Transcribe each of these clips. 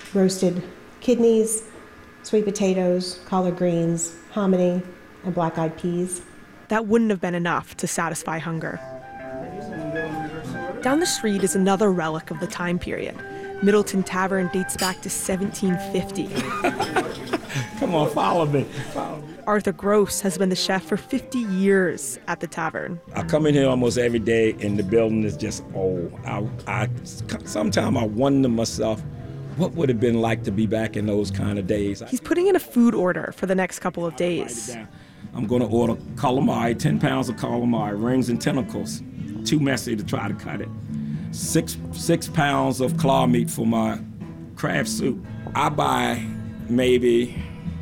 roasted kidneys, sweet potatoes, collard greens, hominy, and black-eyed peas. That wouldn't have been enough to satisfy hunger. Down the street is another relic of the time period. Middleton Tavern dates back to 1750. Come on, follow me. Arthur Gross has been the chef for 50 years at the tavern. I come in here almost every day, and the building is just old. Sometimes I wonder myself, what would it have been like to be back in those kind of days? He's putting in a food order for the next couple of days. I'm going to order calamari, 10 pounds of calamari, rings and tentacles. Too messy to try to cut it. 6 pounds of claw meat for my crab soup. I buy maybe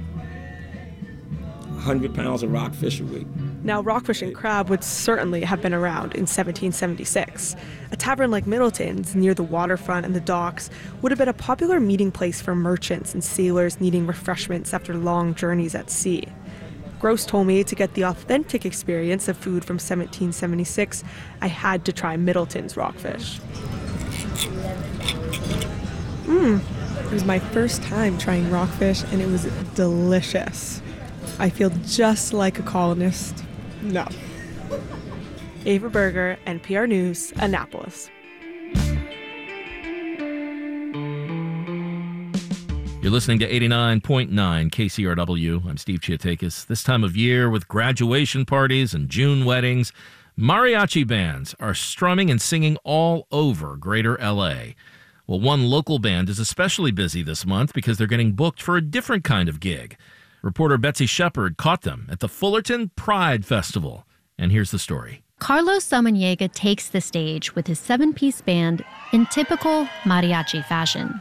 100 pounds of rockfish a week. Now, rockfish and crab would certainly have been around in 1776. A tavern like Middleton's, near the waterfront and the docks, would have been a popular meeting place for merchants and sailors needing refreshments after long journeys at sea. Gross told me to get the authentic experience of food from 1776, I had to try Middleton's rockfish. It was my first time trying rockfish, and it was delicious. I feel just like a colonist. No. Ava Berger, NPR News, Annapolis. You're listening to 89.9 KCRW. I'm Steve Chiatakis. This time of year, with graduation parties and June weddings, mariachi bands are strumming and singing all over Greater L.A. Well, one local band is especially busy this month because they're getting booked for a different kind of gig. Reporter Betsy Shepard caught them at the Fullerton Pride Festival. And here's the story. Carlos Samaniega takes the stage with his 7-piece band in typical mariachi fashion.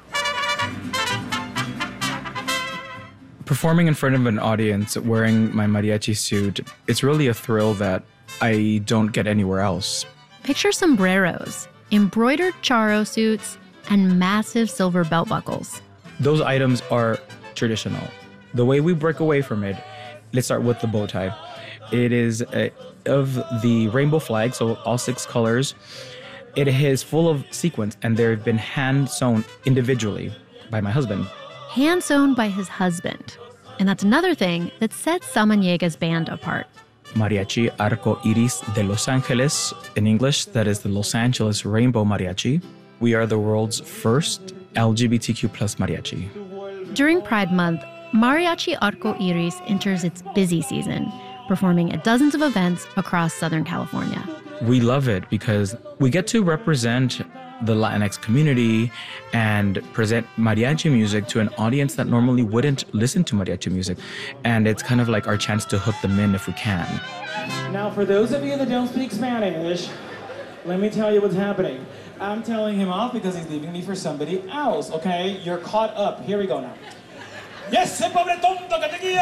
Performing in front of an audience wearing my mariachi suit, it's really a thrill that I don't get anywhere else. Picture sombreros, embroidered charro suits, and massive silver belt buckles. Those items are traditional. The way we break away from it, let's start with the bow tie. It is of the rainbow flag, so all 6 colors. It is full of sequins, and they've been hand-sewn individually by my husband. Hand-sewn by his husband. And that's another thing that sets Samaniega's band apart. Mariachi Arco Iris de Los Angeles. In English, that is the Los Angeles Rainbow Mariachi. We are the world's first LGBTQ plus mariachi. During Pride Month, Mariachi Arco Iris enters its busy season, performing at dozens of events across Southern California. We love it because we get to represent the Latinx community and present mariachi music to an audience that normally wouldn't listen to mariachi music. And it's kind of like our chance to hook them in if we can. Now, for those of you that don't speak Spanish, let me tell you what's happening. I'm telling him off because he's leaving me for somebody else, okay? You're caught up. Here we go now. Yes, pobre tonto que te quiere.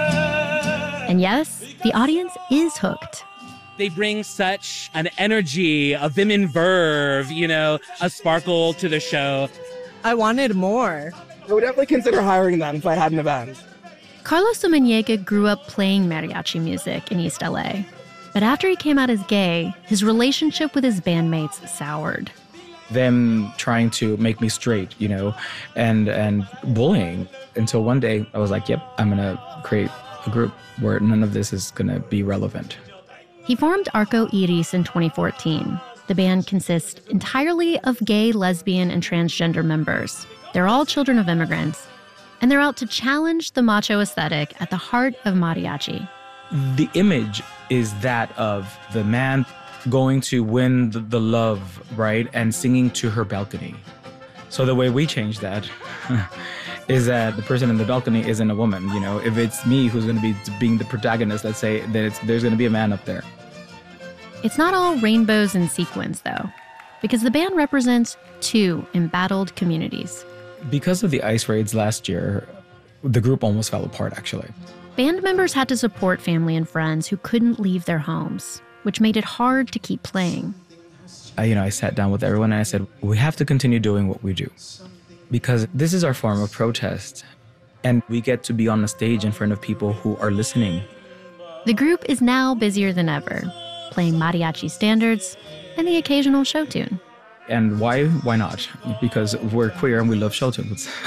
And yes, the audience is hooked. They bring such an energy, a vim and verve, a sparkle to the show. I wanted more. I would definitely consider hiring them if I had an event. Carlos Samaniega grew up playing mariachi music in East LA. But after he came out as gay, his relationship with his bandmates soured. Them trying to make me straight, and bullying. Until one day I was like, yep, I'm going to create a group where none of this is going to be relevant. He formed Arco Iris in 2014. The band consists entirely of gay, lesbian, and transgender members. They're all children of immigrants, and they're out to challenge the macho aesthetic at the heart of mariachi. The image is that of the man going to win the love, right, and singing to her balcony. So the way we change that is that the person in the balcony isn't a woman. If it's me who's going to be being the protagonist, let's say, then there's going to be a man up there. It's not all rainbows and sequins, though, because the band represents 2 embattled communities. Because of the ICE raids last year, the group almost fell apart, actually. Band members had to support family and friends who couldn't leave their homes, which made it hard to keep playing. I sat down with everyone and I said, we have to continue doing what we do because this is our form of protest. And we get to be on a stage in front of people who are listening. The group is now busier than ever, playing mariachi standards and the occasional show tune. And why not? Because we're queer and we love show tunes.